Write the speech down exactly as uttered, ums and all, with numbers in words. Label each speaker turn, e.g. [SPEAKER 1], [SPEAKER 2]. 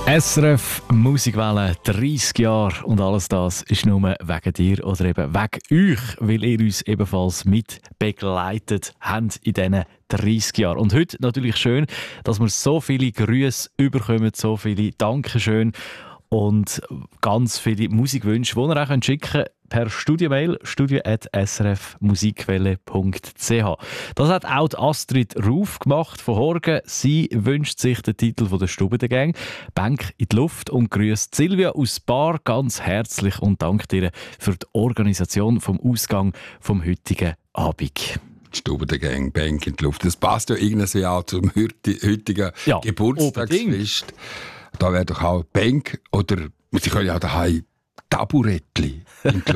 [SPEAKER 1] S R F Musikwelle, dreissig Jahre und alles das ist nur wegen dir oder eben wegen euch, weil ihr uns ebenfalls mit begleitet habt in diesen dreissig Jahren. Und heute natürlich schön, dass wir so viele Grüße überkommen, so viele Dankeschön und ganz viele Musikwünsche, die ihr auch schicken könnt per Studiomail studio at s r f musikwelle punkt c h. Das hat auch die Astrid Ruf gemacht von Horgen. Sie wünscht sich den Titel von der Stube der Gang «Bank in die Luft» und grüßt Silvia aus Bar ganz herzlich und dankt ihr für die Organisation vom Ausgang vom heutigen Abend.
[SPEAKER 2] Die Stube der Gang, «Bank in die Luft». Das passt ja irgendwie auch zum heutigen
[SPEAKER 1] ja,
[SPEAKER 2] Geburtstagsfest. Da wäre doch auch Bank oder sie können ja daheim Taburettli